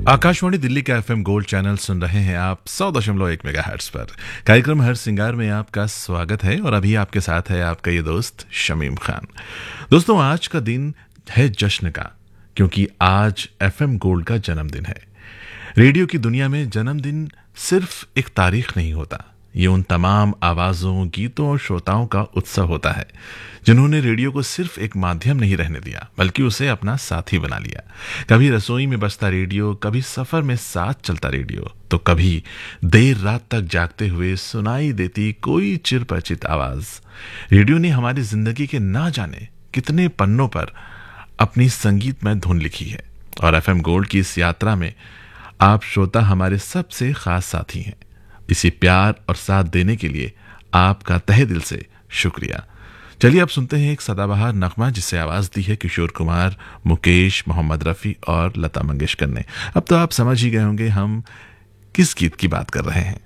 आकाशवाणी दिल्ली का FM gold channel सुन रहे हैं आप 100.1 मेगाहर्ट्ज पर। कार्यक्रम हर सिंगार में आपका स्वागत है और अभी आपके साथ है आपका ये दोस्त शमीम खान। दोस्तों, आज का दिन है जश्न का, क्योंकि आज एफएम गोल्ड का जन्मदिन है। रेडियो की दुनिया में जन्मदिन सिर्फ एक तारीख नहीं होता, ये उन तमाम आवाज़ों, गीतों और श्रोताओं का उत्सव होता है जिन्होंने रेडियो को सिर्फ एक माध्यम नहीं रहने दिया, बल्कि उसे अपना साथी बना लिया। कभी रसोई में बजता रेडियो, कभी सफ़र में साथ चलता रेडियो, तो कभी देर रात तक जागते हुए सुनाई देती कोई चिरपरिचित आवाज़। रेडियो ने हमारी ज़िंदगी के ना जाने कितने पन्नों पर अपनी संगीतमय धुन लिखी है, और एफएम गोल्ड की इस यात्रा में आप श्रोता हमारे सबसे खास साथी हैं। इसी प्यार और साथ देने के लिए आपका तहे दिल से शुक्रिया। चलिए अब सुनते हैं एक सदाबहार नगमा जिसे आवाज दी है किशोर कुमार, मुकेश, मोहम्मद रफ़ी और लता मंगेशकर ने। अब तो आप समझ ही गए होंगे हम किस गीत की बात कर रहे हैं।